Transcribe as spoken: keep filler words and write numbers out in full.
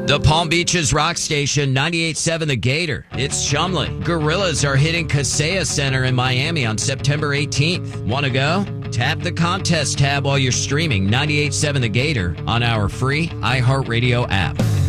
The Palm Beaches rock station, ninety-eight point seven The Gator. It's Chumley. Gorillas are hitting Kaseya Center in Miami on September eighteenth. Want to go? Tap the contest tab while you're streaming ninety-eight point seven The Gator on our free iHeartRadio app.